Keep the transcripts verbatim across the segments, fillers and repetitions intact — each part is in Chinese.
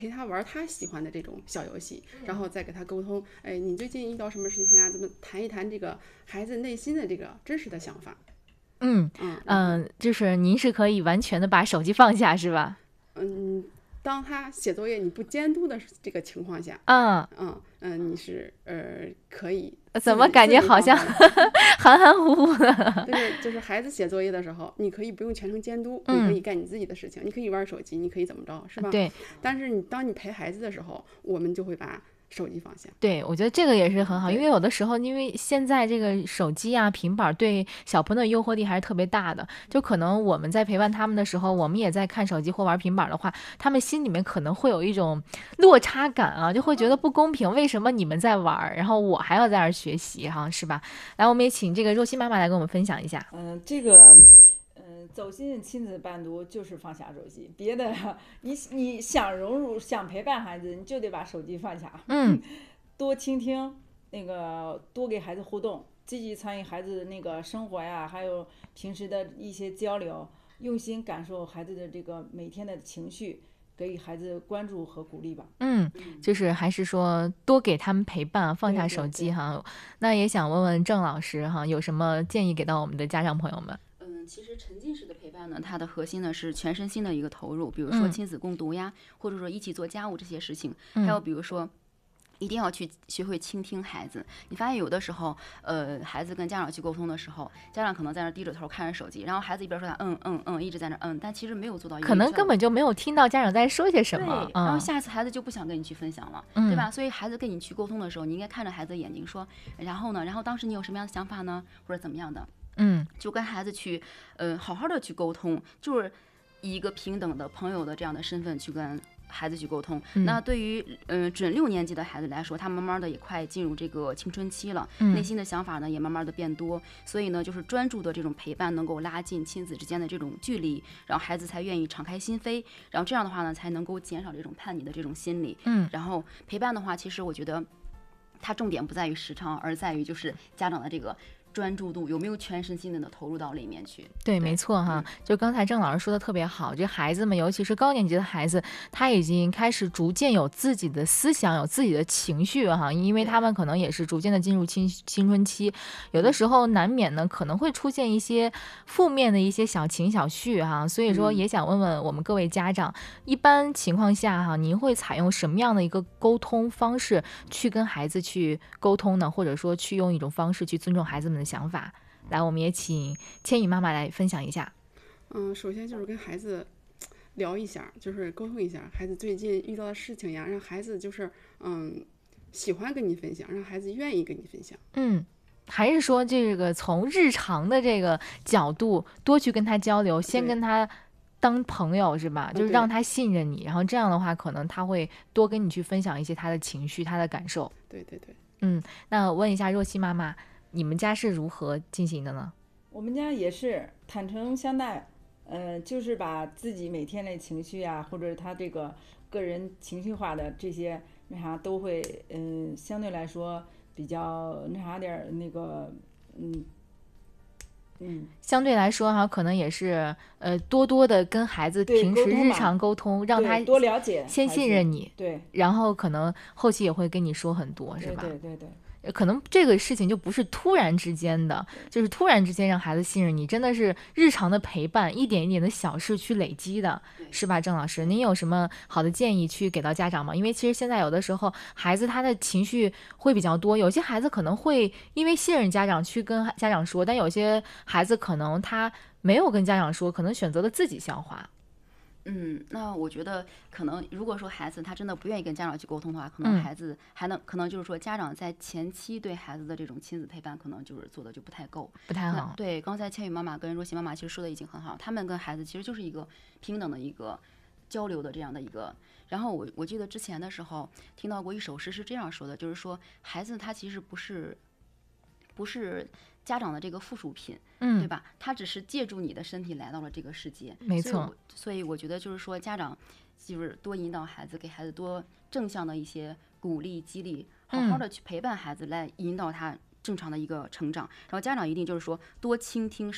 陪他玩他喜欢的这种小游戏，然后再给他沟通，哎，你最近遇到什么事情啊？怎么谈一谈这个孩子内心的这个真实的想法？ 嗯嗯嗯、呃就是您是可以完全的把手机放下是吧？ 嗯，当他写作业你不监督的这个情况下， 嗯， 嗯嗯，你是呃可以怎么感自理自觉好像理放下的。 含含糊糊的？ 就是就是孩子写作业的时候，你可以不用全程监督，你可嗯， 以干你自己的事情，你可以玩手机，你可以怎么着，是吧？ 对但是你当你陪孩子的时候，我们就会把手机放下。 对，我觉得这个也是很好，因为对有的时候，因为现在这个手机啊、平板儿对小朋友的诱惑力还是特别大的，就可能我们在陪伴他们的时候，我们也在看手机或玩平板儿的话，他们心里面可能会有一种落差感啊，就会觉得不公平，为什么你们在玩儿，然后我还要在这儿学习哈，是吧？来，我们也请这个若曦妈妈来跟我们分享一下。 嗯，这个，嗯，走进亲子伴读就是放下手机，别的你你想融入、想陪伴孩子，你就得把手机放下， 嗯， 多倾听，那个多给孩子互动，积极参与孩子的那个生活呀，还有平时的一些交流，用心感受孩子的这个每天的情绪，给予孩子关注和鼓励吧。 嗯，就是还是说多给他们陪伴，放下对对手机对哈。那也想问问郑老师哈，有什么建议给到我们的家长朋友们？ 嗯，其实沉浸式的陪伴呢，它的核心呢是全身心的一个投入，比如说嗯亲子共读呀，或者说一起做家务这些事情， 嗯还有比如说。一定要去学会倾听孩子。你发现有的时候，呃，孩子跟家长去沟通的时候，家长可能在那儿低着头看着手机，然后孩子一边说他嗯嗯嗯，一直在那儿嗯，但其实没有做到一个可能有效的根本就没有听到家长在说些什么， 对，然后嗯下次孩子就不想跟你去分享了， 嗯对吧？所以孩子跟你去沟通的时候，你应该看着孩子的眼睛说，然后呢，然后当时你有什么样的想法呢，或者怎么样的， 嗯就跟孩子去，呃，好好的去沟通，就是以一个平等的朋友的这样的身份去跟孩子去沟通。 嗯那对于嗯、呃、准六年级的孩子来说，他慢慢的也快进入这个青春期了， 嗯内心的想法呢也慢慢的变多，所以呢，就是专注的这种陪伴能够拉近亲子之间的这种距离，然后孩子才愿意敞开心扉，然后这样的话呢，才能够减少这种叛逆的这种心理。 嗯然后陪伴的话，其实我觉得它重点不在于时长，而在于就是家长的这个专注度有没有全身心的投入到里面去。 对，没错哈，就刚才郑老师说的特别好，这孩子们，尤其是高年级的孩子，他已经开始逐渐有自己的思想，有自己的情绪哈，因为他们可能也是逐渐的进入青青春期，有的时候难免呢可能会出现一些负面的一些小情小绪哈，所以说嗯也想问问我们各位家长，一般情况下哈，您会采用什么样的一个沟通方式去跟孩子去沟通呢？或者说去用一种方式去尊重孩子们的想法？来，我们也请千羽妈妈来分享一下。 嗯，首先就是跟孩子聊一下，就是沟通一下孩子最近遇到的事情呀，让孩子就是嗯喜欢跟你分享，让孩子愿意跟你分享。 嗯，还是说这个从日常的这个角度多去跟他交流，先对跟他当朋友是吧？就是对让他信任你，然后这样的话，可能他会多跟你去分享一些他的情绪、他的感受。 对对对。 嗯，那我问一下若曦妈妈，你们家是如何进行的呢？ 我们家也是坦诚相待，呃，就是把自己每天的情绪啊，或者他这个个人情绪化的这些那啥都会，嗯、相对来说比较那啥点儿那个，嗯嗯， 相对来说哈，可能也是呃多多的跟孩子对平时日沟通嘛常沟通，让对他多了解， 先信任，你， 对然后可能后期也会跟你说很多，是对吧？ 对对对。 呃可能这个事情就不是突然之间的，就是突然之间让孩子信任你，真的是日常的陪伴，一点一点的小事去累积的，是吧？郑老师，您有什么好的建议去给到家长吗？因为其实现在有的时候孩子他的情绪会比较多，有些孩子可能会因为信任家长去跟家长说，但有些孩子可能他没有跟家长说，可能选择了自己消化。 嗯，那我觉得可能，如果说孩子他真的不愿意跟家长去沟通的话，可嗯能孩子还能，可能就是说家长在前期对孩子的这种亲子陪伴，可能就是做的就不太够。 不太好。 那对，刚才千羽妈妈跟若曦妈妈其实说的已经很好，他们跟孩子其实就是一个平等的一个交流的这样的一个。然后我我记得之前的时候听到过一首诗是这样说的，就是说孩子他其实不是不是家长的这个附属品，对嗯， 吧？他只是借助你的身体来到了这个世界， 没错所以我。所以我觉得就是说，家长就是多引导孩子，给孩子多正向的一些鼓励、激励，好好嗯的去陪伴孩子，来引导他正常的一个成长。然后家长一定就是说多倾听，少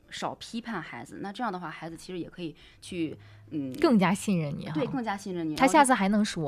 少批判孩子，那这样的话，孩子其实也可以去嗯更加信任你哈。 对更加信任你。 他下次还能说。